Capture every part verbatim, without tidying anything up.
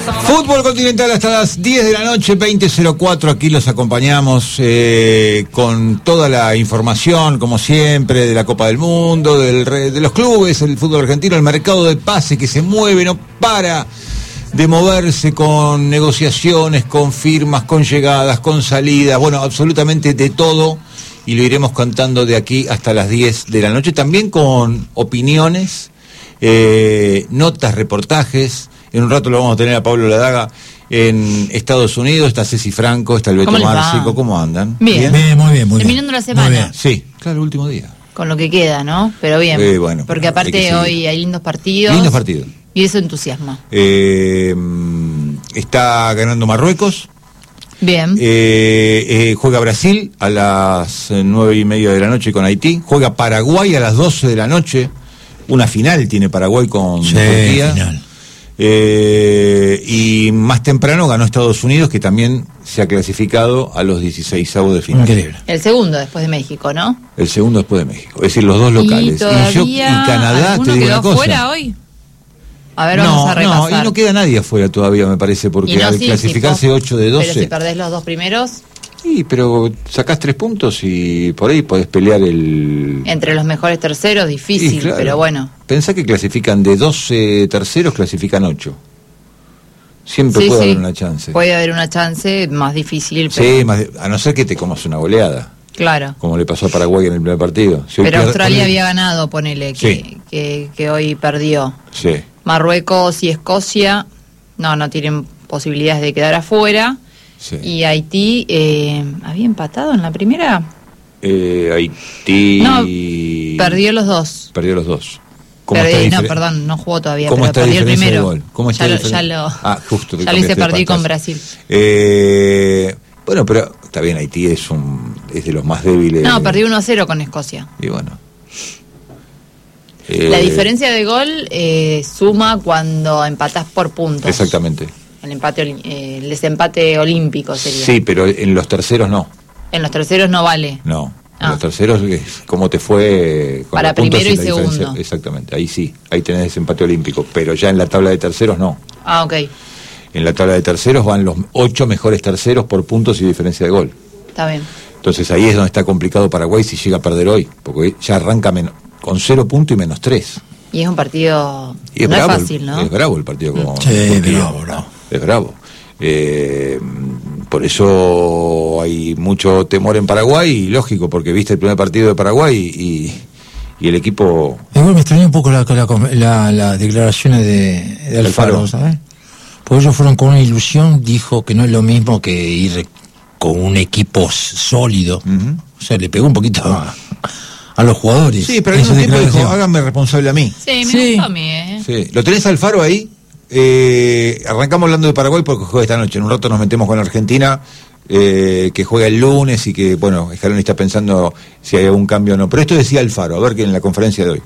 Fútbol Continental hasta las diez de la noche, veinte cero cuatro, aquí los acompañamos eh, con toda la información, como siempre, de la Copa del Mundo, del, de los clubes, el fútbol argentino, el mercado de pase que se mueve, no para de moverse, con negociaciones, con firmas, con llegadas, con salidas, bueno, absolutamente de todo, y lo iremos contando de aquí hasta las diez de la noche, también con opiniones, eh, notas, reportajes. En un rato lo vamos a tener a Pablo Ladaga en Estados Unidos, está Ceci Franco, está el Beto Márcico. ¿Cómo andan? Bien. bien, muy bien, muy bien. Terminando la semana. Muy bien. Sí, claro, el último día. Con lo que queda, ¿no? Pero bien. Eh, bueno, porque aparte hoy hay lindos partidos. Lindos partidos. Y eso entusiasma. Eh, está ganando Marruecos. Bien. Eh, eh, juega Brasil a las nueve y media de la noche con Haití. Juega Paraguay a las doce de la noche. Una final tiene Paraguay con sí, Turquía. Final. Eh, y más temprano ganó Estados Unidos, que también se ha clasificado a los dieciseisavos de final. Increíble. El segundo después de México, ¿no? El segundo después de México. Es decir, los dos locales. Y, todavía y, yo, y Canadá, te digo quedó una cosa. fuera hoy? A ver, no, vamos a repasar. No, y no queda nadie afuera todavía, me parece, porque no, al sí, clasificarse sí, ocho de doce... Pero si perdés los dos primeros... Sí, pero sacás tres puntos y por ahí podés pelear el... Entre los mejores terceros, difícil, Sí, claro. pero bueno. Pensá que clasifican de doce terceros, clasifican ocho. Siempre Sí, puede sí. haber una chance. Puede haber una chance más difícil, pero... Sí, más de- a no ser que te comas una goleada, Claro. como le pasó a Paraguay en el primer partido. Si hoy Pero pierde- Australia hoy- había ganado, ponele, que, Sí. que, que hoy perdió. Sí. Marruecos y Escocia, no, no tienen posibilidades de quedar afuera. Sí. Y Haití, eh, ¿había empatado en la primera? Eh, Haití... No, perdió los dos. Perdió los dos. ¿Cómo Perdí, está no, difer- perdón, no jugó todavía, ¿Cómo pero está la perdió el diferencia de primero. gol? ¿Cómo está ya, la lo, ya diferencia? lo, Ah, justo. que ya lo hice cambiaste de perdí con pantalla. Brasil. Eh, bueno, pero está bien, Haití es un es de los más débiles. No, perdí uno a cero con Escocia. Y bueno. La Eh, diferencia de gol eh, suma cuando empatás por puntos. Exactamente. El empate, oli- eh, el desempate olímpico sería. Sí, pero en los terceros no. En los terceros no vale. No. En Ah. los terceros es cómo te fue con Para los puntos primero y la diferencia. segundo. Exactamente, ahí sí, ahí tenés desempate olímpico, pero ya en la tabla de terceros no. Ah, ok. En la tabla de terceros van los ocho mejores terceros por puntos y diferencia de gol. Está bien. Entonces ahí es donde está complicado Paraguay si llega a perder hoy, porque ya arranca men- con cero puntos y menos tres. Y es un partido... Y es no bravo, es fácil, el- ¿no? es bravo el partido. Como, Sí, porque bravo, bravo. Es bravo. Eh, por eso hay mucho temor en Paraguay, y lógico, porque viste el primer partido de Paraguay y, y el equipo... Igual me extrañó un poco las la, la, la declaraciones de, de Alfaro, Alfaro. ¿sabes? Porque ellos fueron con una ilusión, dijo que no es lo mismo que ir con un equipo s- sólido. Ujú. O sea, le pegó un poquito a, a los jugadores. Sí, pero al Esa mismo tiempo dijo, declaración. háganme responsable a mí. Sí, me Sí. gustó a mí, ¿eh? Sí. ¿Lo tenés al Faro ahí? Eh, arrancamos hablando de Paraguay porque juega esta noche. En un rato nos metemos con Argentina, eh, que juega el lunes y que, bueno, Scaloni está pensando si hay algún cambio o no. Pero esto decía Alfaro, a ver que en la conferencia de hoy.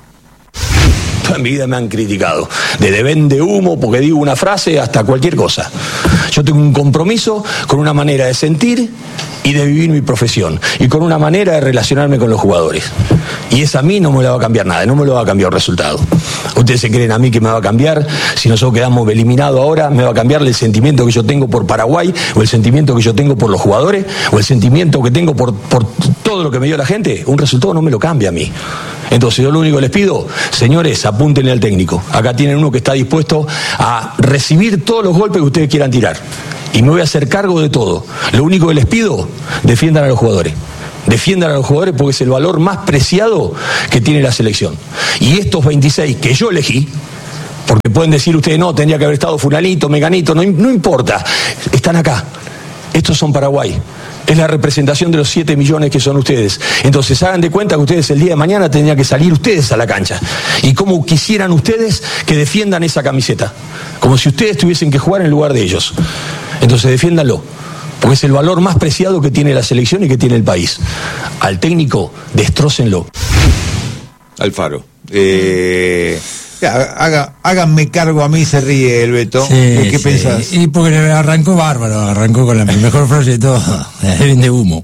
Toda mi vida me han criticado, desde vende humo porque digo una frase hasta cualquier cosa. Yo tengo un compromiso con una manera de sentir y de vivir mi profesión y con una manera de relacionarme con los jugadores. Y esa a mí no me la va a cambiar nada, no me lo va a cambiar el resultado. Ustedes se creen a mí que me va a cambiar, si nosotros quedamos eliminados ahora, me va a cambiar el sentimiento que yo tengo por Paraguay, o el sentimiento que yo tengo por los jugadores, o el sentimiento que tengo por, por todo lo que me dio la gente. Un resultado no me lo cambia a mí. Entonces yo lo único que les pido, señores, apúntenle al técnico. Acá tienen uno que está dispuesto a recibir todos los golpes que ustedes quieran tirar. Y me voy a hacer cargo de todo. Lo único que les pido, defiendan a los jugadores. Defiendan a los jugadores porque es el valor más preciado que tiene la selección. Y estos veintiséis que yo elegí, porque pueden decir ustedes, no, tendría que haber estado fulanito, meganito, no, no importa, están acá. Estos son Paraguay. Es la representación de los siete millones que son ustedes. Entonces hagan de cuenta que ustedes el día de mañana tendrían que salir ustedes a la cancha. Y como quisieran ustedes que defiendan esa camiseta. Como si ustedes tuviesen que jugar en lugar de ellos. Entonces defiéndanlo. Porque es el valor más preciado que tiene la selección y que tiene el país. Al técnico, destrócenlo. Alfaro. Eh, haga, háganme cargo a mí, se ríe el Beto. Sí, ¿Qué sí. pensás? Y porque arrancó bárbaro, arrancó con la mejor frase de todo, vende humo.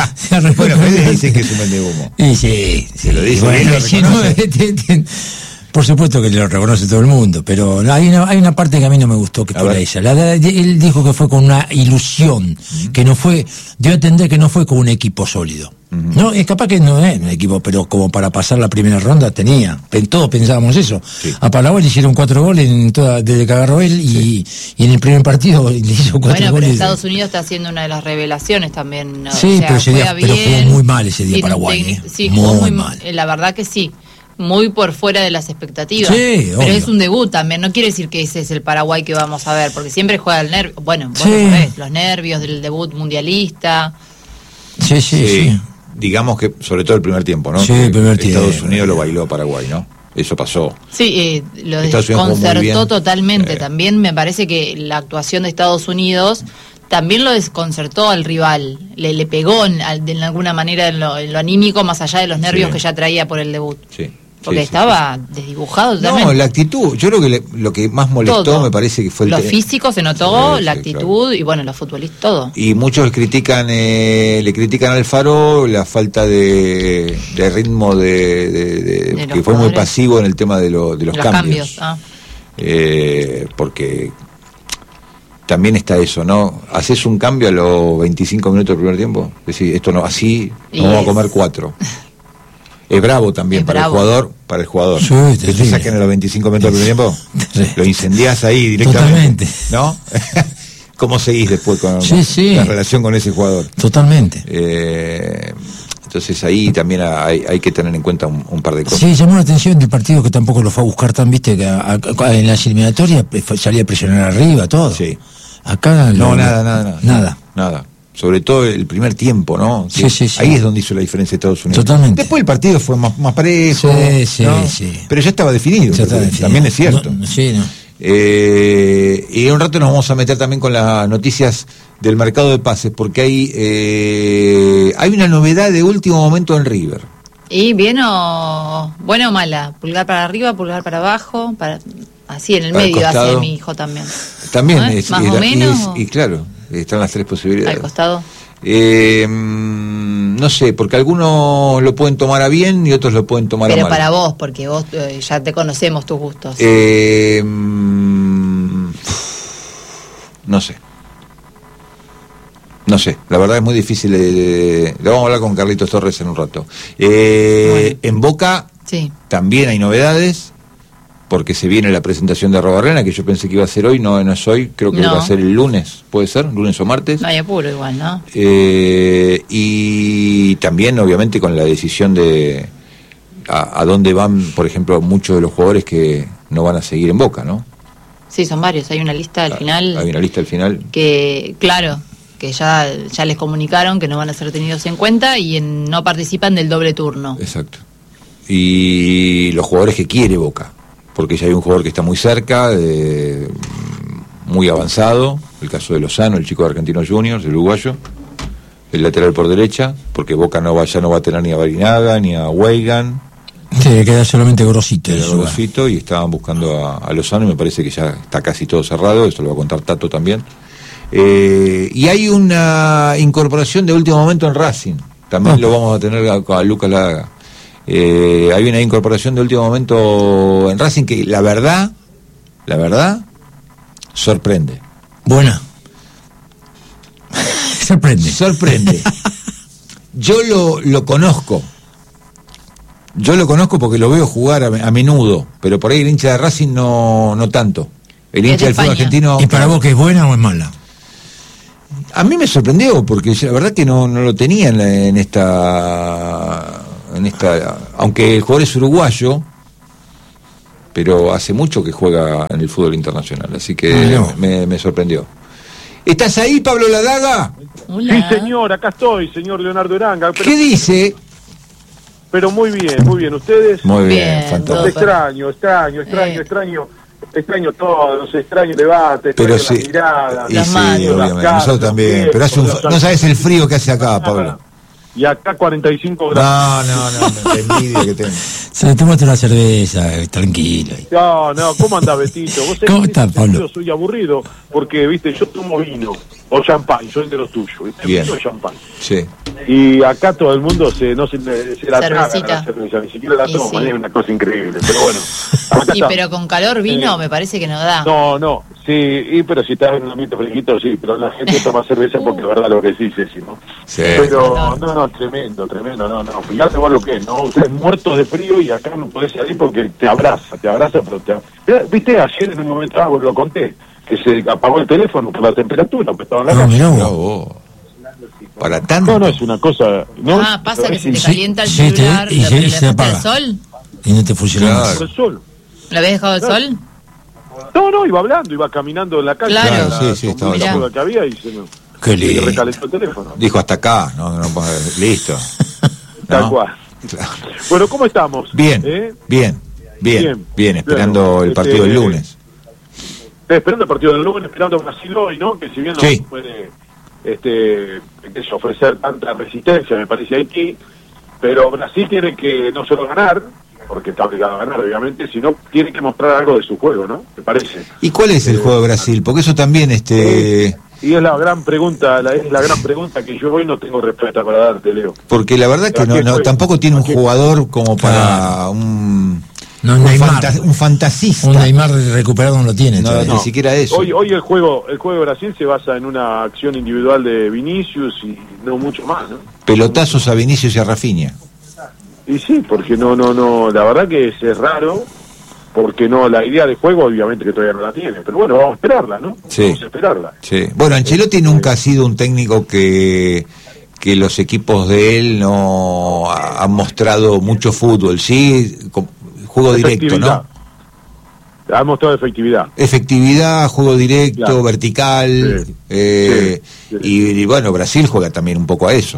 Bueno, él dice que es un vende humo. Y sí, sí. lo dice, bueno, él lo si no, reconoce. te- te- Por supuesto que lo reconoce todo el mundo, pero hay una, hay una parte que a mí no me gustó, que A fue ver. la esa. La de- de- él dijo que fue con una ilusión, uh-huh. que no fue, dio a entender que no fue con un equipo sólido. Uh-huh. No, es capaz que no es un equipo, pero como para pasar la primera ronda tenía. Todos pensábamos eso. Sí. A Paraguay le hicieron cuatro goles en toda, desde que agarró él y, sí. y en el primer partido le hizo cuatro bueno, goles. Pero Estados Unidos está haciendo una de las revelaciones también. Sí, o sea, pero, ese día, bien, pero jugó muy mal ese día Paraguay. Tec- eh. Sí, muy, jugó muy mal. La verdad que sí. Muy por fuera de las expectativas. Sí, pero obvio. es un debut también. No quiere decir que ese es el Paraguay que vamos a ver, porque siempre juega el nervio. Bueno, vos Sí. lo sabés, los nervios del debut mundialista. Sí, sí, sí. sí. Digamos que, sobre todo el primer tiempo, ¿no? Sí, el primer Estados tiempo. Unidos lo bailó a Paraguay, ¿no? Eso pasó. Sí, eh, lo Estados Unidos jugó muy desconcertó bien. totalmente. Eh. También me parece que la actuación de Estados Unidos también lo desconcertó al rival. Le, le pegó en, en alguna manera en lo, en lo anímico, más allá de los nervios Sí. que ya traía por el debut. Sí. Porque sí, estaba sí, sí. desdibujado totalmente. No, la actitud. Yo creo que le- lo que más molestó Todo. me parece que fue el Lo te- físico se notó, Sí, la sí, actitud claro. y bueno, los futbolistas, todo. Y muchos critican, eh, le critican al Faro la falta de, de ritmo, de, de- de- De los que fue muy jugadores. pasivo en el tema de, lo- de los, Los cambios. cambios, ah. Eh, porque también está eso, ¿no? Haces un cambio a los veinticinco minutos del primer tiempo. Es decir, esto no, así Y no vamos a es- comer cuatro. Es bravo también Es para bravo. el jugador, para el jugador. Sí, que te terrible. saquen a los veinticinco minutos del primer tiempo, Terrible. lo incendiás ahí directamente. Totalmente. ¿No? ¿Cómo seguís después con, Sí, con sí. la relación con ese jugador? Totalmente. Eh, entonces ahí también hay, hay que tener en cuenta un, un par de cosas. Sí, llamó la atención del partido que tampoco lo fue a buscar tan, viste, que a- a- en las eliminatorias eh, fue- salía a presionar arriba, todo. Sí. Acá No, lo- nada, nada, nada. Nada. Nada. Sobre todo el primer tiempo, ¿no? Sí, Que sí, sí. Ahí es donde hizo la diferencia Estados Unidos. Totalmente. Después el partido fue más, más parejo. Sí, sí, ¿no? sí. Pero ya estaba definido. Ya está porque definido. También es cierto. No, sí, no. Eh, y en un rato nos vamos a meter también con las noticias del mercado de pases, porque hay eh, hay una novedad de último momento en River. ¿Y bien o buena o mala? Pulgar para arriba, pulgar para abajo, para así en el Para el medio costado. hacia mi hijo también. También ¿No es? es, Más y, o la- menos, y es- o- y claro, están las tres posibilidades. Al costado. Eh, mm, no sé, porque algunos lo pueden tomar a bien y otros lo pueden tomar a Pero mal. para vos, porque vos eh, ya te conocemos tus gustos. Eh, mm, no sé. No sé, la verdad es muy difícil. De, de- lo vamos a hablar con Carlitos Torres en un rato. Eh, Bueno. En Boca Sí. también hay novedades, porque se viene la presentación de Arrobarrena, que yo pensé que iba a ser hoy, no, no es hoy, creo que No. va a ser el lunes, ¿puede ser? ¿Lunes o martes? No hay apuro igual, ¿no? Eh, y también, obviamente, con la decisión de a, a dónde van, por ejemplo, muchos de los jugadores que no van a seguir en Boca, ¿no? Sí, son varios. Hay una lista al final Hay una lista al final. que, claro, que ya, ya les comunicaron que no van a ser tenidos en cuenta y en- no participan del doble turno. Exacto. Y los jugadores que quiere Boca, porque ya hay un jugador que está muy cerca, de- muy avanzado, el caso de Lozano, el chico de Argentinos Juniors, el uruguayo, el lateral por derecha, porque Boca no va, ya no va a tener ni a Barinaga, ni a Weigan, Sí, le queda solamente Grosito. en el el lugar. Rosito, y estaban buscando a, a Lozano, y me parece que ya está casi todo cerrado, esto lo va a contar Tato también. Eh, y hay una incorporación de último momento en Racing, también Ah. lo vamos a tener a, a Lucas Ladaga. Eh, hay una incorporación de último momento en Racing que la verdad, la verdad, sorprende. Buena. Sorprende. Sorprende. Yo lo, lo conozco. Yo lo conozco porque lo veo jugar a, a menudo, pero por ahí el hincha de Racing no, no tanto. El Es hincha de del fútbol España. argentino. ¿Y para vos que es buena o es mala? A mí me sorprendió porque la verdad que no, no lo tenía en, la- en esta, en esta, aunque el jugador es uruguayo, pero hace mucho que juega en el fútbol internacional, así que Ah, no. me, me sorprendió. ¿Estás ahí, Pablo Ladaga? Hola. Sí, señor, acá estoy, señor Leonardo Uranga. Pero, ¿Qué dice? pero muy bien, muy bien. ¿Ustedes? Muy bien, Bien, Los fantástico. extraño, extraño, extraño, Eh. extraño. Extraño todo, los extraño debates, Pero extraño sí, las miradas. y Las sí, manos, obviamente, las caras, nosotros los también, pies, pero hace un, los no sabes el frío que hace acá, Pablo. Y acá cuarenta y cinco grados. No, no, no, no, la envidia que tengo. Se tómate una cerveza, eh, tranquilo. No, no, ¿cómo anda Betito? ¿Vos sabés ¿Cómo que en estás, ese Pablo? sentido soy aburrido, porque, viste, yo tomo vino o champán, soy de los tuyos, ¿viste? Bien. Vino o champán. Sí. Y acá todo el mundo se no se, se la traga Cervecita. la cerveza, ni siquiera la Y toma, sí. es una cosa increíble. Pero bueno, acá Y está. pero con calor vino Eh, me parece que no da. No, no, sí, y, pero si estás en un ambiente fresquito, sí, pero la gente toma cerveza porque es verdad lo que sí, Ceci, ¿no? Sí. Pero, Calor. no, no, tremendo, tremendo, no, no, fíjate vos lo que es, ¿no? Ustedes muertos de frío y acá no podés salir porque te abraza, te abraza, pero te... Mirá, viste, ayer en un momento, ah, vos lo conté, que se apagó el teléfono por la temperatura, pues estaba en la No, casa. mirá Mirá vos. vos. Para tanto. No, no, es una cosa... No, Ah, pasa que se te Sí, calienta el sí, te- celular, y lo se- que y le se dejaste al apaga. sol. Y no te funciona Claro. más. el sol. ¿Lo habías dejado al Claro. sol? No, no, iba hablando, iba caminando en la calle. Claro. la- Sí, sí, con estaba mucha allá. hueva que había y se me, Qué se lindo. recalentó el teléfono. Dijo hasta acá, no, no, no, listo. Tal ¿No? cual. Claro. Bueno, ¿cómo estamos? Bien, ¿Eh? bien, bien, Bien. bien, esperando Bueno, el este, partido del lunes. Estoy esperando el partido del lunes, esperando a Brasil hoy, ¿no? Que si bien no Sí. puede este, qué sé yo, ofrecer tanta resistencia, me parece, a Haití, pero Brasil tiene que no solo ganar, porque está obligado a ganar, obviamente, sino tiene que mostrar algo de su juego, ¿no? Me parece. ¿Y cuál es el juego de Brasil? Porque eso también, este, Y es la gran pregunta, la, es la gran pregunta que yo hoy no tengo respuesta para darte, Leo. porque la verdad que no, no, tampoco tiene un jugador como para un, No, un, Neymar. fanta- un fantasista. Un Neymar recuperado no lo tiene. No, todavía. ni siquiera eso. Hoy, hoy el juego, el juego de Brasil se basa en una acción individual de Vinicius y no mucho más, ¿no? Pelotazos a Vinicius y a Rafinha. Y sí, porque no, no, no, la verdad que es, es raro, porque no, la idea de juego obviamente que todavía no la tiene, pero bueno, vamos a esperarla, ¿no? Sí. Vamos a esperarla. Sí. Bueno, Ancelotti nunca ha sido un técnico que, que los equipos de él no ha- han mostrado mucho fútbol, sí, con- juego directo, ¿no? Efectividad. Ha mostrado efectividad. Efectividad, juego directo, Claro. vertical, Sí. eh, Sí, sí. Y, y bueno, Brasil juega también un poco a eso.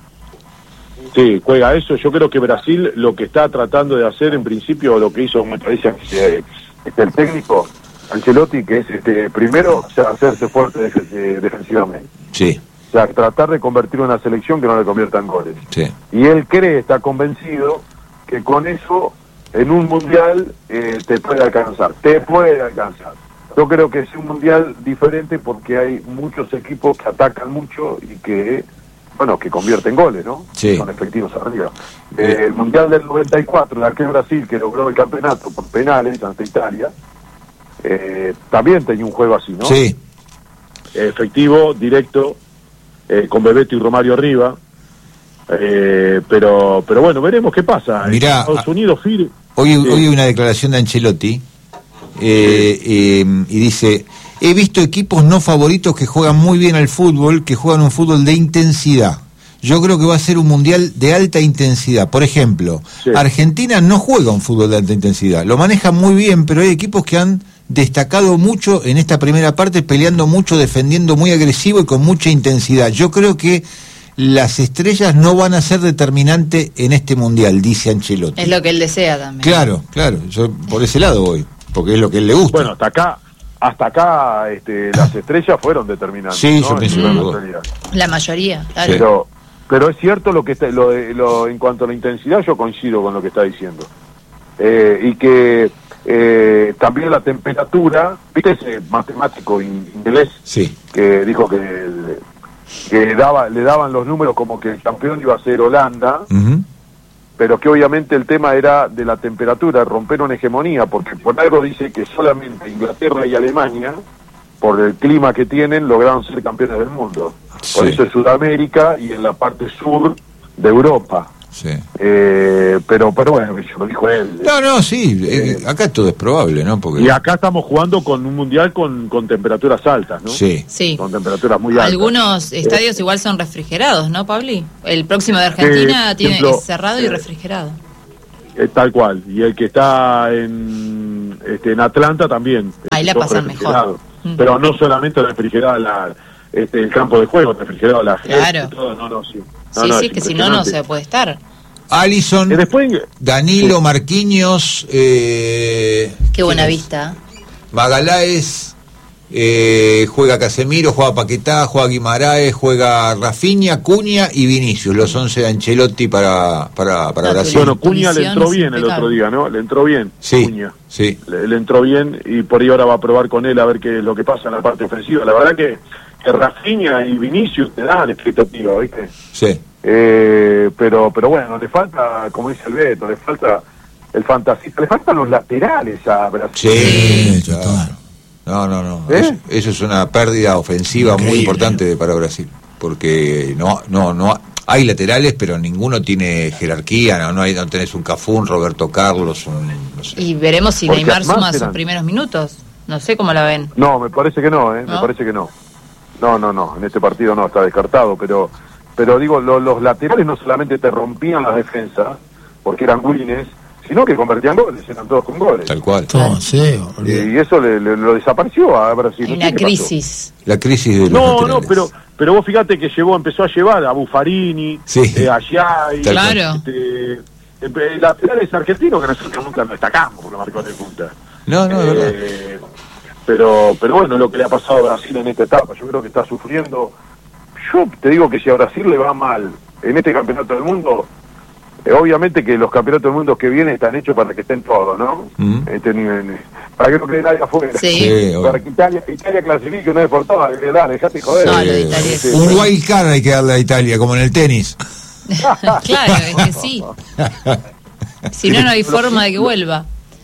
Sí, juega eso. Yo creo que Brasil lo que está tratando de hacer en principio, lo que hizo, me parece, eh, este, el técnico Ancelotti, que es este primero o sea, hacerse fuerte def- eh, defensivamente. Sí, O sea, tratar de convertir una selección que no le convierta en goles. sí. Y él cree, está convencido, que con eso en un mundial eh, te puede alcanzar, te puede alcanzar. Yo creo que es un mundial diferente porque hay muchos equipos que atacan mucho y que, bueno, que convierten goles, ¿no? Sí. Son efectivos arriba. Eh, el mundial del noventa y cuatro, de aquel Brasil que logró el campeonato por penales ante Italia, eh, también tenía un juego así, ¿no? Sí, Efectivo, directo, eh, con Bebeto y Romario arriba. Eh, pero pero bueno, veremos qué pasa. Mirá, Estados Unidos, Fir... hoy, Sí. hoy hay una declaración de Ancelotti eh, eh, y dice: he visto equipos no favoritos que juegan muy bien al fútbol, que juegan un fútbol de intensidad. Yo creo que va a ser un mundial de alta intensidad. Por ejemplo, Sí. Argentina no juega un fútbol de alta intensidad. Lo maneja muy bien, pero hay equipos que han destacado mucho en esta primera parte, peleando mucho, defendiendo muy agresivo y con mucha intensidad. Yo creo que las estrellas no van a ser determinantes en este mundial, dice Ancelotti. Es lo que él desea también. Claro, claro, yo por ese lado voy, porque es lo que a él le gusta. Bueno, hasta acá, hasta acá este, las estrellas fueron determinantes. Sí, ¿no? yo pienso En lo la mismo. realidad. La mayoría, claro. Sí. Pero, pero es cierto lo que está, lo, de- lo, en cuanto a la intensidad, yo coincido con lo que está diciendo. Eh, y que eh, también la temperatura, ¿viste ese matemático in- inglés Sí, que dijo que, que daba, le daban los números como que el campeón iba a ser Holanda, ujú, pero que obviamente el tema era de la temperatura, romper una hegemonía, porque por algo dice que solamente Inglaterra y Alemania, por el clima que tienen, lograron ser campeones del mundo. Por Sí. eso es Sudamérica y en la parte sur de Europa. sí. Eh, pero pero bueno, eso lo dijo él. No, no, sí, eh, acá todo es probable, ¿no? Porque Y acá estamos jugando con un mundial con, con temperaturas altas, ¿no? sí, Sí. Con temperaturas muy altas. Algunos estadios igual son refrigerados, ¿no, Pabli? El próximo de Argentina Eh, tiene ejemplo, es cerrado y eh, refrigerado. Eh, tal cual. Y el que está en este, en Atlanta también. Ahí la Todo pasan refrigerado. mejor. Mm. Pero no solamente refrigerada la, este, el campo de juego, refrigerado la gente, Claro. todo, no, no, sí. No, Sí, no, sí, es que si no, no se impresionante. puede estar. Alisson, Y después, Danilo, Marquinhos, eh, Qué buena ¿quién es? vista. Magaláes, eh, juega Casemiro, juega Paquetá, juega Guimaraes, juega Rafinha, Cunha y Vinicius, los once de Ancelotti para, para, para No, Brasil. tu- bueno, Cunha le Intuición entró es bien el impecable. otro día, ¿no? Le entró bien. Sí, Cunha. sí, Le, le entró bien y por ahí ahora va a probar con él a ver qué es lo que pasa en la parte ofensiva. La verdad que, que Rafinha y Vinicius te dan expectativa, ¿viste? sí. Eh, pero pero bueno, le falta, como dice el Beto, le falta el fantasista, le faltan los laterales a Brasil. Sí, Sí, claro. total. No, no, no. ¿Eh? Eso, eso es una pérdida ofensiva Increíble. muy importante para Brasil. Porque no, no, no hay laterales, pero ninguno tiene jerarquía. No, no, hay, no tenés un Cafú, un Roberto Carlos, un, no sé. Y veremos si Porque Neymar además suma sus eran- primeros minutos. No sé cómo la ven. No, me parece que no, ¿eh? Me ¿No? parece que no. No, no, no, en este partido no, está descartado, pero pero digo, lo- los laterales no solamente te rompían las defensas, porque eran wins, sino que convertían goles, eran todos con goles. Tal cual. Todo, sí, Y, olvidé. y eso le, le- lo desapareció a Brasil. Hay No una sé qué pasó. crisis. La crisis de los No, no, laterales. pero pero vos fíjate que llevó, empezó a llevar a Buffarini, Sí. eh, a Giai, Tal cual. Claro. este, eh, laterales argentinos que nosotros nunca nos destacamos porque marcó de punta. No, no, es verdad. Eh, pero pero bueno, lo que le ha pasado a Brasil en esta etapa, yo creo que está sufriendo. Yo te digo que si a Brasil le va mal en este campeonato del mundo, eh, obviamente que los campeonatos del mundo que vienen están hechos para que estén todos, ¿no? Mm. Este nivel, para que no quede nadie afuera. Sí. Sí, obvio. Para que Italia, Italia clasifique una vez por todas, que dale, dejate joder. No, lo de Italia es- Un wild card hay que darle a Italia, como en el tenis. Claro, es que sí. Si no, no hay forma de que vuelva.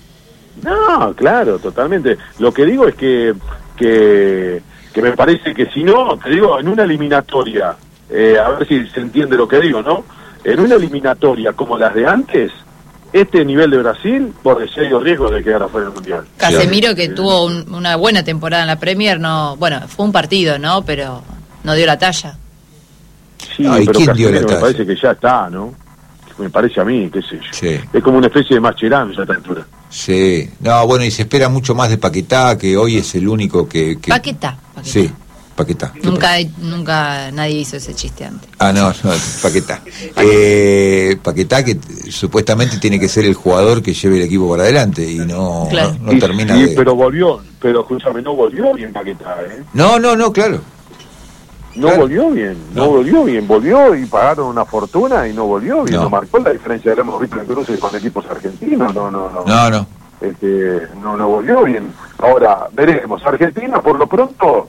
No, claro, totalmente. Lo que digo es que, que, que me parece que si no, te digo, en una eliminatoria, eh, a ver si se entiende lo que digo, ¿no? En una eliminatoria como las de antes, este nivel de Brasil corre serio riesgo de quedar afuera del Mundial. Casemiro, que tuvo un- una buena temporada en la Premier, no, bueno, fue un partido, ¿no? Pero no dio la talla. Sí, Ay, pero ¿quién dio la Casemiro me talla? parece que ya está, ¿no? Me parece a mí, qué sé yo. Sí. Es como una especie de Mascherano ya a esta altura. Sí. No, bueno, y se espera mucho más de Paquetá, que hoy es el único que... que... Paquetá. Paquetá. Sí, Paquetá. Nunca, nunca nadie hizo ese chiste antes. Ah, no, no, Paquetá. Eh, Paquetá, que t- supuestamente tiene que ser el jugador que lleve el equipo para adelante y no, Claro. no, no Y termina sí, de... pero volvió, pero escúchame, no volvió bien Paquetá, ¿eh? No, no, no, claro. No Claro. volvió bien, no, No. volvió bien, Volvió y pagaron una fortuna y no volvió bien. No. No marcó la diferencia que hemos visto en cruces con equipos argentinos. No, no, no. No, no. Este, no, no volvió bien. Ahora, veremos. Argentina, por lo pronto,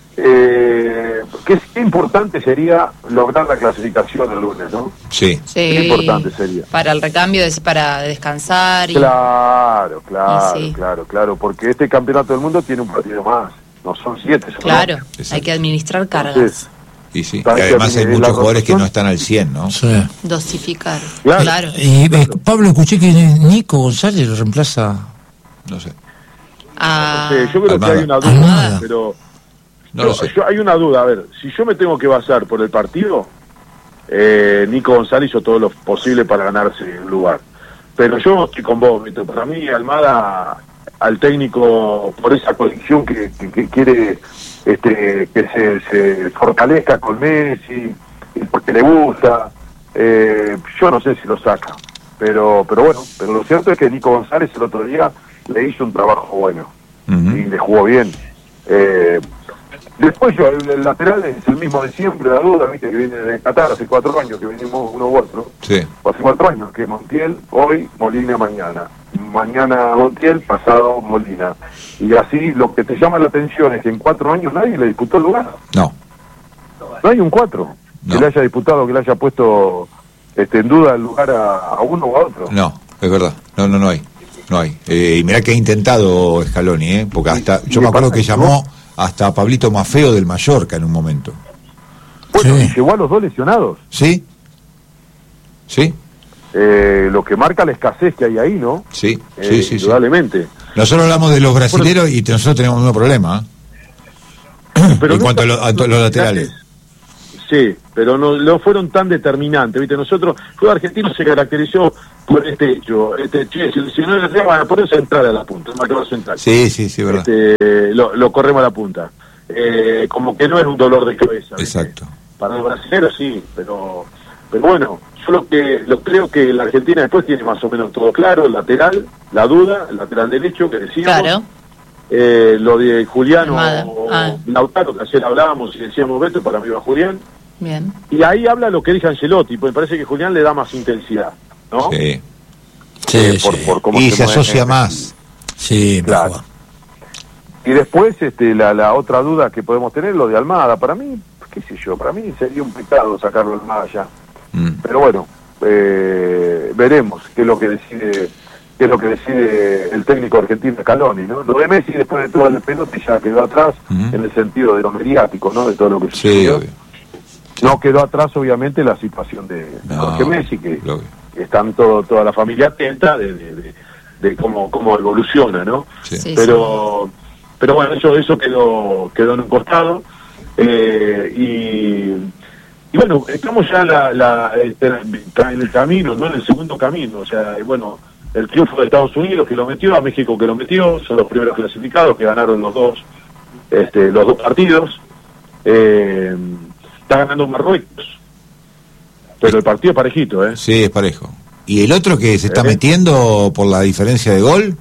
eh, qué, qué importante sería lograr la clasificación el lunes, ¿no? Sí. Sí. Qué importante sería. Para el recambio, es para descansar. Y... Claro, claro, Y sí. claro, claro. Porque este campeonato del mundo tiene un partido más. No son siete, son Claro, ocho. Exacto. hay que administrar cargas, Entonces, Y sí. Y Para que además hay la muchos jugadores que rotación- no están al cien, ¿no? Sí. dosificar. Claro. Claro. Y eh, Pablo, escuché que Nico González lo reemplaza. No sé. Ah, Sí, yo creo Almada. que hay una duda, Almada. pero No yo- lo sé. yo- hay una duda, a ver, si yo me tengo que basar por el partido, eh, Nico González hizo todo lo posible para ganarse el lugar. Pero yo estoy con vos, Vito. Para mí Almada, al técnico, por esa colección que, que- que quiere este, que se, se fortalezca con Messi, y porque le gusta, eh, yo no sé si lo saca. Pero pero bueno, pero lo cierto es que Nico González el otro día le hizo un trabajo bueno Ujú. y le jugó bien. Eh, después yo, el, el lateral es el mismo de siempre, la duda, viste, que viene de Qatar hace cuatro años, que venimos uno u otro. Sí. Hace cuatro años, que Montiel, hoy, Molina mañana. Mañana Montiel, pasado Molina. Y así lo que te llama la atención es que en cuatro años nadie le disputó el lugar. No. No hay un cuatro No. que le haya disputado, que le haya puesto este, en duda el lugar a, a uno o a otro. No, es verdad. No, no, no hay. No hay. Eh, y mirá que ha intentado Scaloni, ¿eh? Porque hasta, Y- y yo me me acuerdo pasa que que llamó hasta a Pablito Mafeo del Mallorca en un momento. Bueno, Sí. y llegó a los dos lesionados. ¿Sí? ¿Sí? Eh, lo que marca la escasez que hay ahí, ¿no? Sí, Eh, sí, sí, sí. indudablemente. Nosotros hablamos de los brasileros y nosotros tenemos el mismo problema, ¿eh? Pero en no cuanto a, está- lo- a to- los laterales. Sí, pero no, no fueron tan determinantes, ¿viste? Nosotros, el fútbol argentino se caracterizó por este hecho. Este, che, si, si no le van a poner central a la punta, el marcador central. Sí, sí, sí, verdad. Este, lo, lo corremos a la punta. Eh, como que no es un dolor de cabeza. ¿viste? Exacto. Para los brasileños sí, pero pero bueno, yo lo que lo creo que la Argentina después tiene más o menos todo claro, el lateral, la duda, el lateral derecho que decíamos. claro. Eh, lo de Juliano Almada. o Ah. Lautaro, que ayer hablábamos y decíamos Beto, para mí va Julián. Bien. Y ahí habla lo que dice Ancelotti, porque me parece que Julián le da más intensidad, ¿no? Sí. Sí, Eh, por, sí. por cómo Y se mueve. asocia más. Sí, Claro. mejor. Y después este, la, la otra duda que podemos tener, lo de Almada. Para mí, qué sé yo, para mí sería un pecado sacarlo Almada ya. Mm. Pero bueno, eh, veremos qué es lo que decide qué es lo que decide el técnico argentino Scaloni, ¿no? Lo de Messi después de todo el pelote ya quedó atrás, Mm. en el sentido de lo mediático, ¿no? De todo lo que Sí, sucedió. obvio. No quedó atrás, obviamente, la situación de No, Jorge Messi, que obvio. están todo, toda la familia atenta de, de, de, de cómo, cómo evoluciona, ¿no? Sí. Sí, pero pero bueno, eso eso quedó quedó en un costado. Eh, y, y bueno, estamos ya la, la, este, en el camino, no en el segundo camino. O sea, bueno, el triunfo de Estados Unidos que lo metió, a México que lo metió, son los primeros clasificados que ganaron los dos este, los dos partidos. Eh, está ganando Marruecos, pero el partido es parejito, ¿eh? Sí, es parejo. ¿Y el otro que se está ¿Eh? metiendo por la diferencia de gol?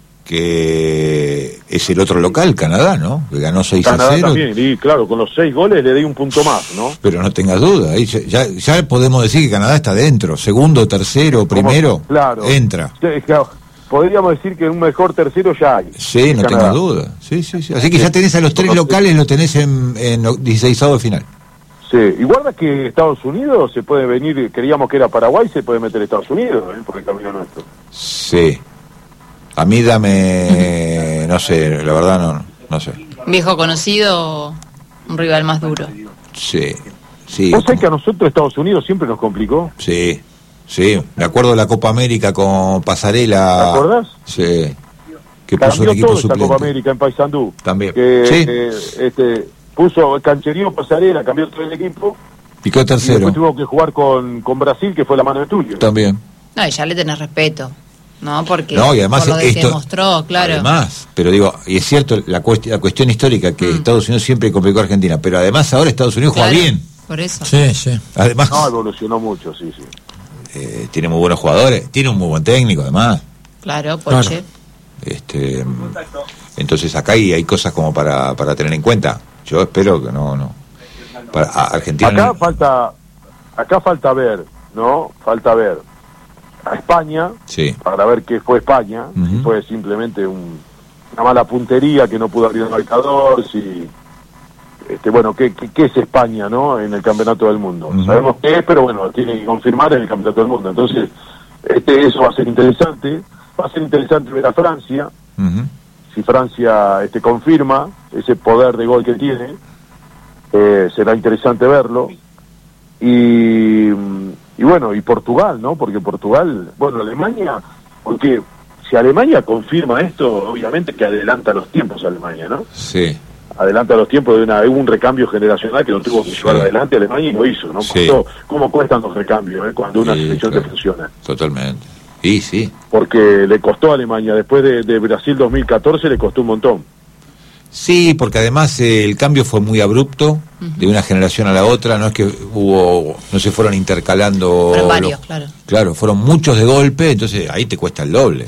Que es el otro local, Canadá, ¿no? Que ganó seis a Canadá cero. también, y claro, con los seis goles le di un punto más, ¿no? Pero no tengas duda, ahí ya, ya podemos decir que Canadá está dentro. Segundo, tercero, primero, Como- claro. entra. Sí, claro. Podríamos decir que un mejor tercero ya hay. Sí, no Canadá. tengas duda. Sí, sí, sí. Así que ya tenés a los tres Sí. locales, los tenés en, en dieciseisavo de final. Sí, y guarda que Estados Unidos se puede venir, queríamos que era Paraguay, se puede meter Estados Unidos, ¿eh? Por el camino nuestro. Sí. A mí dame, no sé, la verdad no, no sé. Viejo conocido, un rival más duro. Sí, sí. ¿Vos sabés como- que a nosotros Estados Unidos siempre nos complicó? Sí, sí. Me acuerdo de la Copa América con Pasarela. ¿Te acordás? Sí. Que puso Cambió el equipo todo esta suplente. Copa América en Paysandú. También. Que, Sí. eh, este, puso Cancherío, Pasarela, cambió todo el equipo. Y quedó Y tercero. después tuvo que jugar con, con Brasil, que fue la mano de tuyo. También. No, y ya le tenés respeto, ¿no? Porque No, y además por lo de esto, que mostró, claro. Además, pero digo, y es cierto la, cuest- la cuestión histórica que Mm. Estados Unidos siempre complicó a Argentina, pero además ahora Estados Unidos Claro, juega bien. por eso. Sí, sí. Además, No, evolucionó mucho, sí, sí. eh, tiene muy buenos jugadores, tiene un muy buen técnico además. Claro, Poche. Claro. Este, entonces acá hay, hay cosas como para, para tener en cuenta. Yo espero que no, no. Para a Argentina. Acá no- falta, acá falta ver, ¿no? Falta ver a España, Sí. para ver qué fue España, si Ujú. fue simplemente un- una mala puntería que no pudo abrir el marcador, si, este, bueno, qué, qué, qué es España, ¿no? En el Campeonato del Mundo. Ujú. Sabemos qué es, pero bueno, tiene que confirmar en el Campeonato del Mundo. Entonces, este, eso va a ser interesante. Va a ser interesante ver a Francia, Ujú. si Francia este, confirma ese poder de gol que tiene, eh, será interesante verlo. Y, y bueno, y Portugal, ¿no? Porque Portugal, bueno, Alemania, porque si Alemania confirma esto, obviamente que adelanta los tiempos Alemania, ¿no? Sí. Adelanta los tiempos de una, hubo un recambio generacional que lo tuvo que llevar Sí. adelante Alemania y lo hizo, ¿no? Sí. Costó- ¿Cómo cuestan los recambios, eh? Cuando una Sí, selección claro. te funciona? Totalmente. Y sí. Porque le costó a Alemania, después de, de Brasil dos mil catorce le costó un montón. Sí, porque además eh, el cambio fue muy abrupto de una generación a la otra, no es que hubo, no se fueron intercalando. Fueron varios, los- claro. Claro, fueron muchos de golpe, entonces ahí te cuesta el doble.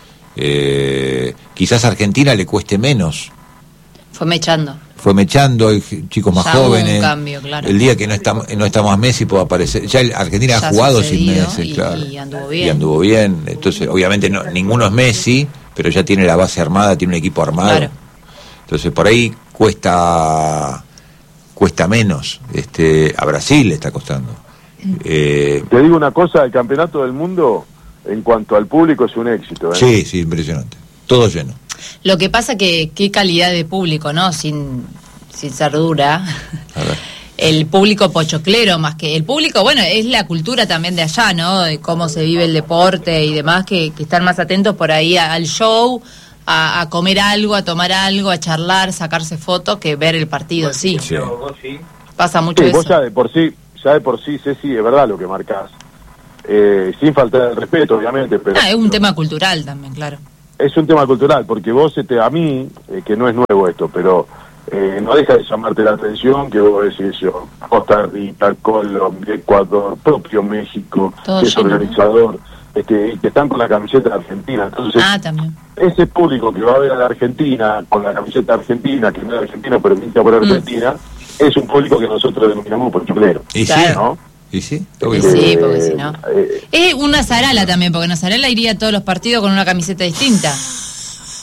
Eh, quizás a Argentina le cueste menos, Fue mechando. fue mechando, hay chicos más Ya hubo un jóvenes. cambio, claro. El día que no está, no está más Messi puede aparecer. Ya el- Argentina Ya ha jugado sin sucedido Messi, y- claro. y anduvo bien. Y anduvo bien. Entonces, obviamente no, ninguno es Messi, pero ya tiene la base armada, tiene un equipo armado. Claro. Entonces por ahí cuesta cuesta menos. Este, a Brasil le está costando. Eh, Te digo una cosa, el Campeonato del Mundo, en cuanto al público, es un éxito, ¿eh? sí, sí, impresionante. Todo lleno. Lo que pasa que qué calidad de público, ¿no? Sin, sin ser dura. A ver. El público pochoclero más que el público, bueno, es la cultura también de allá, ¿no? De cómo se vive el deporte y demás, que, que están más atentos por ahí a- al show, a, a comer algo, a tomar algo, a charlar, sacarse fotos, que ver el partido, sí. Sí. Pasa mucho Sí, eso. vos ya de por sí, ya de por sí, Ceci, es verdad lo que marcás. Eh, sin faltar el respeto, obviamente, pero Ah, es un tema cultural también, claro. es un tema cultural, porque vos, este, a mí, eh, que no es nuevo esto, pero eh, no deja de llamarte la atención que vos decís yo, Costa Rica, Colombia, Ecuador, propio México, Todo que es lleno, ¿no? organizador, este, y que están con la camiseta de Argentina. Entonces, Ah, también. ese público que va a ver a la Argentina con la camiseta argentina, que no es argentina, pero pinta por Argentina, es un público que nosotros denominamos pochoclero. Y Claro. sí, ¿no? y sí, Y obvio. sí, porque si no. Eh, Es una Zarala también, porque Nazarala iría a todos los partidos con una camiseta distinta.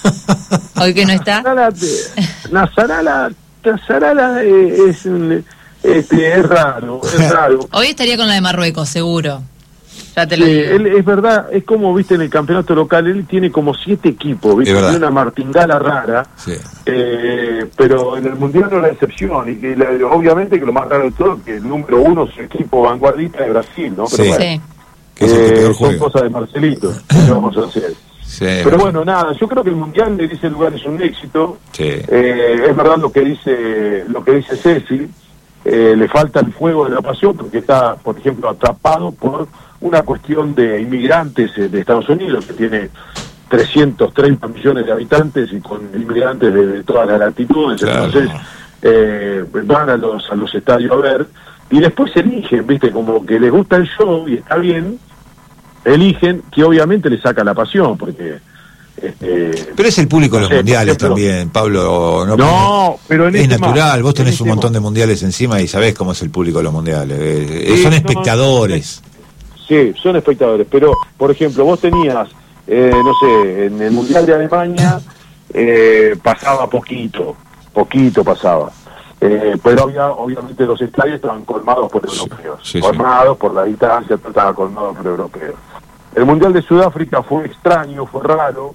Hoy que no está. Nazarala, te- Nazarala, Nazarala, eh, es un, Este, es raro, es raro. Hoy estaría con la de Marruecos, seguro. Ya te lo Sí, digo. él, es verdad, es como, viste, en el campeonato local, él tiene como siete equipos, viste, tiene una martingala rara, sí. eh, pero en el Mundial no es la excepción, y que la, obviamente que lo más raro de todo, que el número uno, su equipo vanguardista de Brasil, ¿no? Pero Sí. bueno, Sí. Que es el que eh, peor son juega. cosas de Marcelito, ¿qué vamos a hacer? Sí, Pero bueno, nada, yo creo que el Mundial en ese lugar es un éxito. Sí. Eh, es verdad lo que dice lo que dice Ceci, eh, le falta el fuego de la pasión porque está, por ejemplo, atrapado por una cuestión de inmigrantes eh, de Estados Unidos, que tiene trescientos treinta millones de habitantes y con inmigrantes de, de todas las latitudes. Claro. Entonces eh, van a los, a los estadios a ver y después eligen, viste, como que les gusta el show y está bien, eligen, que obviamente le saca la pasión, porque... Este, Pero es el público de los no sé, mundiales por ejemplo, también, Pablo. No, No, pero en es este natural, más, vos tenés en un este montón más. de mundiales encima y sabés cómo es el público de los mundiales. Eh, eh, Sí, son no, espectadores. Sí, son espectadores, pero, por ejemplo, vos tenías, eh, no sé, en el Mundial de Alemania eh, pasaba poquito, poquito pasaba. Eh, pero había, obviamente los estadios estaban colmados por europeos, sí, sí. colmados por la distancia, pero estaban colmados por europeos. El Mundial de Sudáfrica fue extraño, fue raro,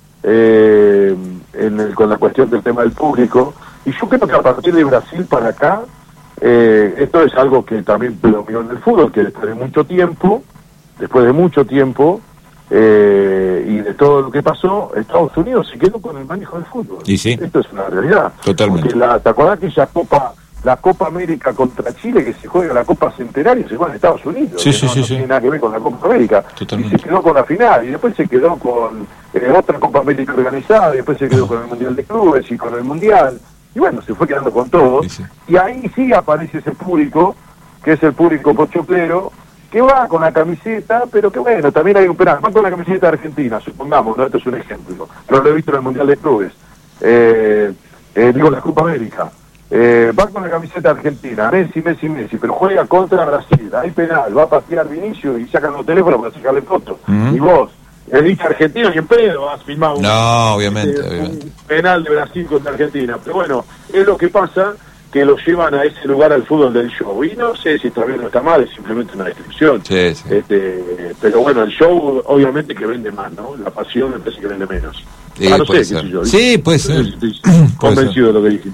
eh, en el, con la cuestión del tema del público, y yo creo que a partir de Brasil para acá, eh, esto es algo que también predominó en el fútbol, que después de mucho tiempo, después de mucho tiempo, eh, y de todo lo que pasó, Estados Unidos se quedó con el manejo del fútbol. Y sí. Esto es una realidad. Totalmente. Porque la, ¿te acordás que esa Copa, la Copa América contra Chile, que se juega la Copa Centenario, se juega en Estados Unidos? Sí, que sí, no, sí, no sí. tiene nada que ver con la Copa América. Totalmente. Y se quedó con la final, y después se quedó con eh, otra Copa América organizada, y después se quedó con el Mundial de Clubes y con el Mundial. Y bueno, se fue quedando con todo. Sí, sí. Y ahí sí aparece ese público, que es el público pochoclero, que va con la camiseta, pero que bueno, también hay un penal, va con la camiseta de Argentina, supongamos, ¿no? Esto es un ejemplo, pero lo he visto en el Mundial de Clubes, eh, eh, digo, la Copa América, eh, va con la camiseta de Argentina, Messi, Messi, Messi, pero juega contra Brasil, hay penal, va a patear Vinicius y sacan los teléfonos para sacarle fotos, Ujú. y vos, el hincha argentino, ni en pedo has filmado un, No, obviamente, este, obviamente. un penal de Brasil contra Argentina, pero bueno, es lo que pasa, que lo llevan a ese lugar al fútbol del show. Y no sé si está bien o está mal, es simplemente una descripción. Sí, sí. Este, pero bueno, el show obviamente que vende más, ¿no? La pasión me parece que vende menos. Sí, Ah, no puede sé, qué ser. sé yo. Sí, puede ser. Estoy Puede convencido de lo que dije.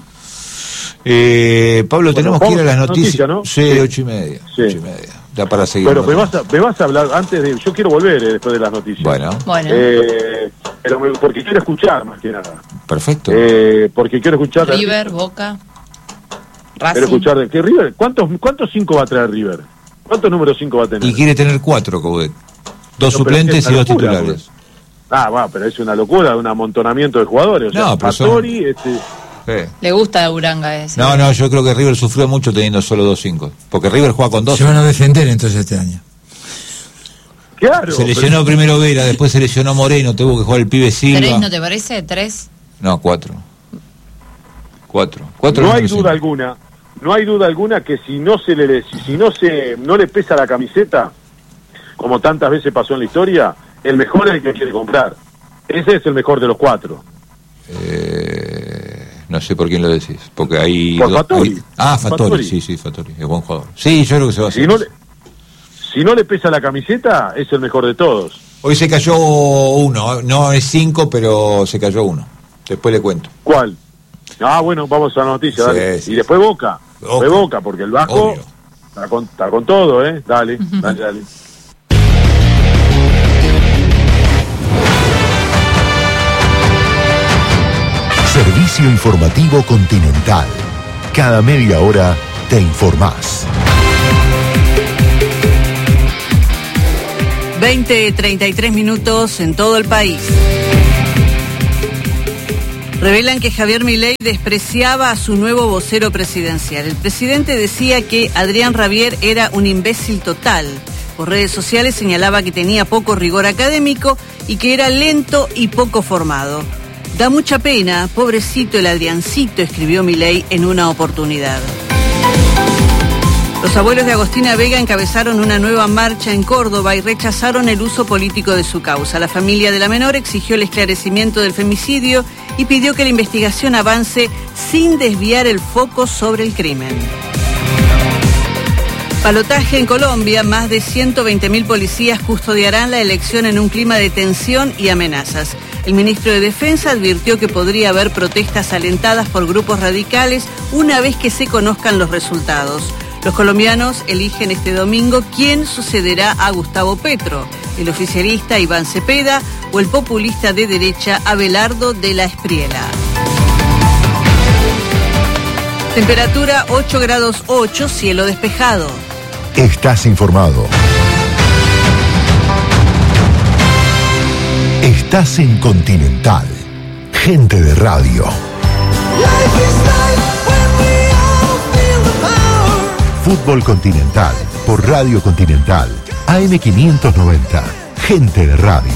Eh, Pablo, Bueno, tenemos que ir a las vamos a noticias. noticias, ¿no? Sí, Sí. ocho y media. Sí. Ocho y media. Ya para seguir. Pero me vas, a, me vas a hablar antes de... Yo quiero volver eh, después de las noticias. Bueno, Bueno, Eh, pero me- porque quiero escuchar más que nada. perfecto. Eh, porque quiero escuchar... River, Boca, Quiero Racing. escuchar de qué River. ¿Cuántos cuántos cinco va a traer River? ¿Cuántos números cinco va a tener? Y quiere tener cuatro, Coudet. Dos No, pero es que suplentes es y una dos locura, titulares. Ah, va, pero es una locura, un amontonamiento de jugadores. O sea, No, pero son- Fattori, este, Sí. Le gusta a Uranga ese. No, no, yo creo que River sufrió mucho teniendo solo dos cinco. Porque River juega con dos. Se van a defender entonces este año. claro. Se lesionó primero Vera, después se lesionó Moreno, tuvo que jugar el pibe Silva. ¿Tres no te parece? ¿Tres? No, cuatro. Cuatro. pero Cuatro no hay números duda cinco. alguna, no hay duda alguna que si no se le si, si no se no le pesa la camiseta, como tantas veces pasó en la historia, el mejor es el que quiere comprar. Ese es el mejor de los cuatro. Eh, no sé por quién lo decís. Porque hay. Por dos- Fattori. hay- Ah, Fattori, Fattori. sí, sí, Fattori. Es buen jugador. Sí, yo creo que se va a hacer. Si no le, si no le pesa la camiseta, es el mejor de todos. Hoy se cayó uno. No es cinco, pero se cayó uno. Después le cuento. ¿Cuál? Ah, bueno, vamos a la noticia, Sí, dale. sí. Y después Boca. Boca. Después Boca, porque el Vasco Obvio. está con, está con todo, ¿eh? Dale, dale, dale. Servicio informativo Continental. Cada media hora te informás. veinte treinta y tres minutos en todo el país. Revelan que Javier Milei despreciaba a su nuevo vocero presidencial. El presidente decía que Adrián Rabier era un imbécil total. Por redes sociales señalaba que tenía poco rigor académico y que era lento y poco formado. Da mucha pena, pobrecito el Adriancito, escribió Milei en una oportunidad. Los abuelos de Agostina Vega encabezaron una nueva marcha en Córdoba y rechazaron el uso político de su causa. La familia de la menor exigió el esclarecimiento del femicidio y pidió que la investigación avance sin desviar el foco sobre el crimen. Balotaje en Colombia, más de ciento veinte mil policías custodiarán la elección en un clima de tensión y amenazas. El ministro de Defensa advirtió que podría haber protestas alentadas por grupos radicales una vez que se conozcan los resultados. Los colombianos eligen este domingo quién sucederá a Gustavo Petro, el oficialista Iván Cepeda o el populista de derecha Abelardo de la Espriella. Temperatura ocho grados ocho, cielo despejado. Estás informado. Estás en Continental. Gente de radio. Fútbol Continental por Radio Continental. A M quinientos noventa. Gente de radio.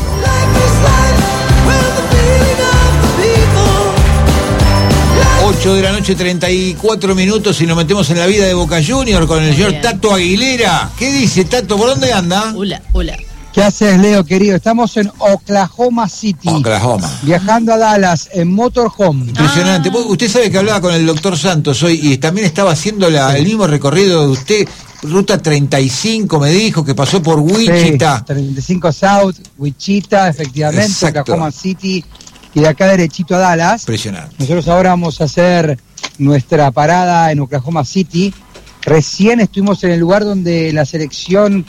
ocho de la noche, treinta y cuatro minutos, y nos metemos en la vida de Boca Junior con el señor Bien. Tato Aguilera. ¿Qué dice, Tato? ¿Por dónde anda? Hola, hola. ¿Qué haces, Leo, querido? Estamos en Oklahoma City. Oklahoma. Viajando a Dallas en motorhome. Impresionante. Ah. Usted sabe que hablaba con el doctor Santos hoy y también estaba haciendo la, el mismo recorrido de usted. Ruta treinta y cinco, me dijo, que pasó por Wichita. Sí, treinta y cinco South, Wichita, efectivamente, Exacto. Oklahoma City. Y de acá derechito a Dallas. Impresionante. Nosotros ahora vamos a hacer nuestra parada en Oklahoma City. Recién estuvimos en el lugar donde la selección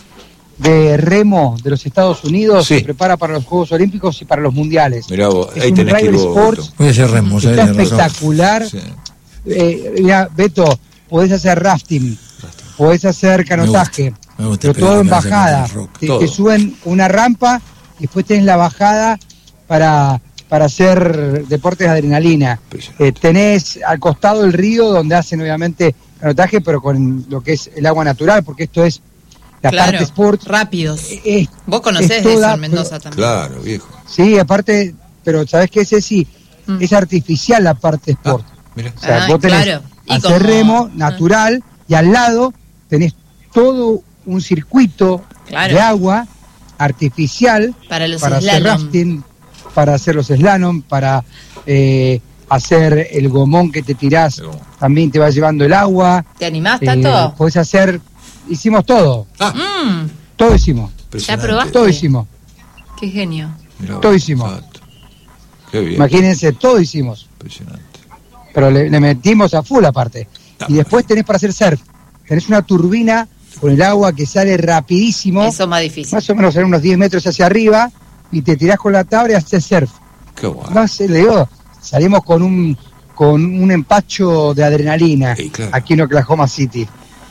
de remo de los Estados Unidos Sí. se prepara para los Juegos Olímpicos y para los Mundiales. Mirá vos, Es ahí un tenés que ir rival vos, sports. Beto. Voy a hacer remos, Está eh, de razón. espectacular. Sí. Eh, mira, Beto, podés hacer rafting, podés hacer canotaje, Me gusta pero esperar todo en que me hacen bajada. el rock. Te, Todo. te suben una rampa y después tenés la bajada para, para hacer deportes de adrenalina. Impresionante. Eh, tenés al costado el río donde hacen obviamente canotaje, pero con lo que es el agua natural, porque esto es la Claro, parte sport. rápidos. Es- Vos conocés es de eso toda, en Mendoza también. Claro, viejo. Sí, aparte, pero ¿sabés qué, Ceci? Mm. Es artificial la parte sport. Ah, mira. O sea, Ah, vos tenés claro. Y hacer como- remo ah. natural y al lado tenés todo un circuito Claro. de agua artificial Para los para hacer slalom. rafting, para hacer los slalom, para eh, hacer el gomón que te tirás, El gomón. también te va llevando el agua. ¿Te animás, Eh, Tato? podés hacer, hicimos todo, Ah, Mm, todo hicimos, impresionante. probaste? todo hicimos, qué genio. Mirá vos, todo hicimos. Tato. Qué bien. imagínense, todo hicimos. Impresionante. Pero le, le metimos a full aparte. Está Y después tenés para hacer surf. Tenés una turbina con el agua que sale rapidísimo, Eso es más difícil. más o menos en unos diez metros hacia arriba, y te tirás con la tabla y haces surf. Qué guay. No sé, le digo, salimos con un con un empacho de adrenalina Sí, claro. aquí en Oklahoma City.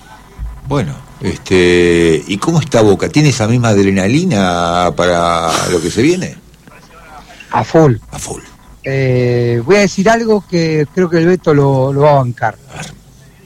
Bueno, este, ¿y cómo está Boca? ¿Tiene esa misma adrenalina para lo que se viene? A full. A full. Eh, voy a decir algo que creo que el Beto lo, lo va a bancar. A ver,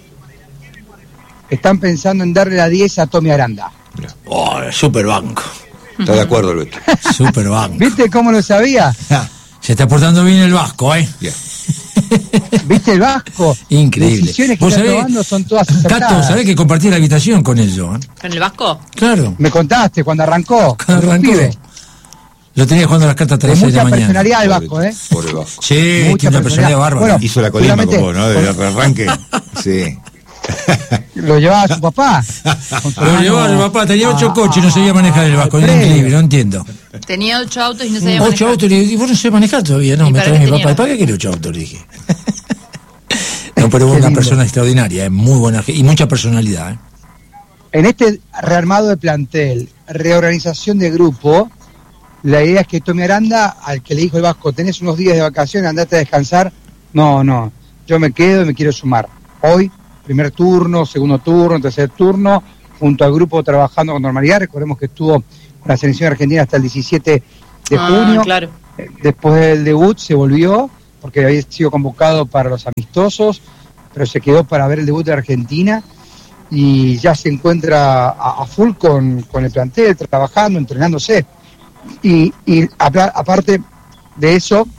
Están pensando en darle la diez a Tommy Aranda. mirá. Oh, super banco. ¿Está de acuerdo, Beto? Super banco. ¿Viste cómo lo sabía? Se está portando bien el Vasco, ¿eh? Bien. ¿Viste el Vasco? Increíble. Decisiones que Vos está sabés- tomando son todas Tato, acertadas. ¿sabés que compartí la habitación con ellos? ¿eh? ¿Con el Vasco? Claro. Me contaste cuando arrancó. Cuando con un arrancó. pibe. Lo tenía jugando las cartas hasta De las seis de mucha la mañana. personalidad el Vasco, ¿eh? Pobre Vasco. Sí, Mucha tiene una personalidad personalidad. bárbara. Bueno, Hizo la colima con seguramente- vos, ¿no? Del arranque. Sí. Lo llevaba a su papá. con su Lo hermano llevaba su papá, tenía ocho a- coches y no sabía manejar el Vasco. al Era predio. increíble, no entiendo. Tenía ocho autos y no sabía Ocho manejar. autos, le digo, ¿y vos no sabés manejar todavía? No, ¿Y me para trae qué mi tenía? papá. ¿Y para qué quiere ocho autos? Le dije. No, pero Qué una lindo. persona extraordinaria, eh, muy buena y mucha personalidad. ¿eh? En este rearmado de plantel, reorganización de grupo, la idea es que Tommy Aranda, al que le dijo el Vasco, tenés unos días de vacaciones, andate a descansar. No, no, yo me quedo y me quiero sumar. Hoy, primer turno, segundo turno, tercer turno, junto al grupo trabajando con normalidad. Recordemos que estuvo con la selección argentina hasta el diecisiete de Ah, junio. claro. Eh, Después del debut se volvió, porque había sido convocado para los amistosos, pero se quedó para ver el debut de Argentina y ya se encuentra a, a full con, con el plantel, trabajando, entrenándose. Y, y apla- aparte de eso,